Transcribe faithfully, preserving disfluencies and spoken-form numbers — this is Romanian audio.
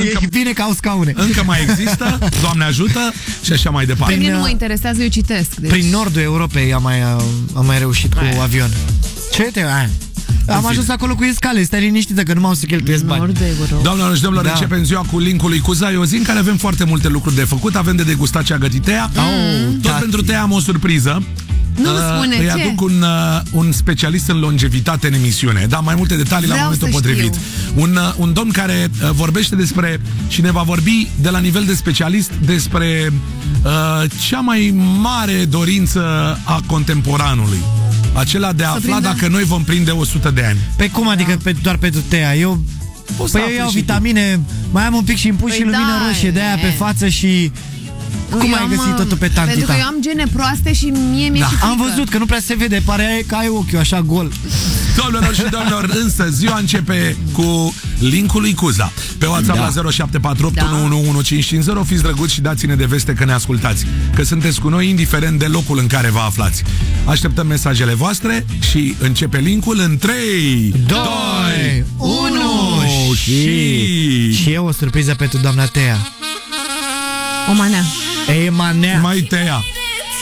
încă, e bine că au scaune. Încă mai există, Doamne ajută, și așa mai departe. Pe mine nu mă interesează, eu citesc. Deci... Prin nordul Europei am mai, am mai reușit cu Aia. avion. Ce te... Aia. Am ajuns acolo cu escale, stai liniștită că nu m-au să cheltuiesc bani. Doamnelor și domnilor, Da. începem ziua cu linkul lui Cuza. E o zi în care avem foarte multe lucruri de făcut. Avem de degustat ce a gătit Tea. Mm. Tot Da. pentru Tea am o surpriză. Nu Uh, spune Îi ce. aduc un, uh, un specialist în longevitate în emisiune. Da, mai multe detalii Vreau la momentul să potrivit. știu. Un, uh, un domn care uh, vorbește despre și ne va vorbi de la nivel de specialist despre uh, cea mai mare dorință a contemporanului. Acela de a Să afla prindă? dacă noi vom prinde o sută de ani. Pe cum adică pe, doar pentru Tea? Eu... Poți să Păi eu afli iau și vitamine, mai am un pic și îmi pun Păi și lumină da, roșie de aia e. pe față și... Cum Eu ai am, găsit totul pe tanti Pentru că ta? eu am gene proaste și mie mi-e Da, și frică. am văzut că nu prea se vede, pare că ai ochiul așa gol. Doamnelor și domnilor, însă ziua începe cu linkul lui Cuza. Pe WhatsApp Da. la zero șapte patru opt Da. unu unu unu cinci cinci zero. Fiți drăguți și dați-ne de veste că ne ascultați, că sunteți cu noi indiferent de locul în care vă aflați. Așteptăm mesajele voastre și începe linkul în trei, doi, unu și... Și eu o surpriză pentru doamna Tea. O manea. E manea. Mai Tea.